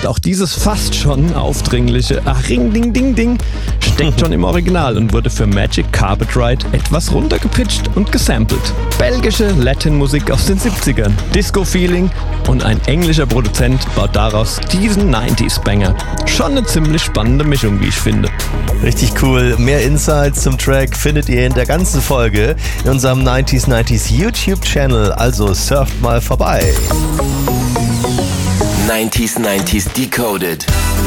Und auch dieses fast schon aufdringliche Ring Ding Ding Ding steckt schon im Original und wurde für Magic Carpet Ride etwas runtergepitcht und gesampelt. Belgische Latin-Musik aus den 70ern, Disco-Feeling und ein englischer Produzent baut daraus diesen 90s-Banger. Schon eine ziemlich spannende Mischung, wie ich finde. Richtig cool. Mehr Insights zum Track findet ihr in der ganzen Folge in unserem 90s YouTube-Channel, also surft mal vorbei. 90s Decoded.